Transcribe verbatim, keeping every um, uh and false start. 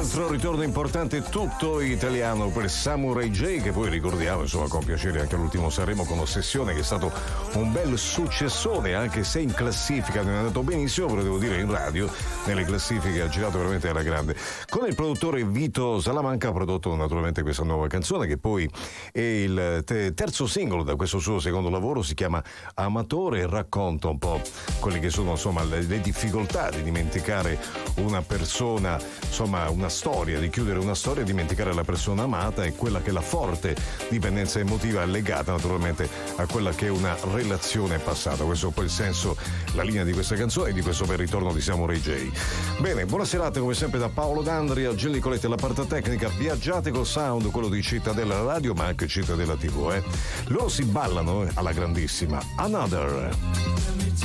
altro ritorno importante tutto italiano per Samurai J, che poi ricordiamo insomma con piacere anche l'ultimo Sanremo con Ossessione, che è stato un bel successone, anche se in classifica non è andato benissimo, però devo dire in radio nelle classifiche ha girato veramente alla grande. Con il produttore Vito Salamanca ha prodotto naturalmente questa nuova canzone, che poi è il te- terzo singolo da questo suo secondo lavoro, si chiama Amatore e racconta un po' quelle che sono insomma le, le difficoltà di dimenticare una persona, insomma una storia, di chiudere una storia, dimenticare la persona amata, e quella che è la forte dipendenza emotiva legata naturalmente a quella che è una relazione passata. Questo è un po' il senso, la linea di questa canzone e di questo bel ritorno di Samurai J. Bene, buona serata come sempre da Paolo D'Andria, Gilli Coletti alla parte tecnica. Viaggiate col sound, quello di Cittadella Radio ma anche Cittadella tivù, eh. Loro si ballano eh, alla grandissima Another.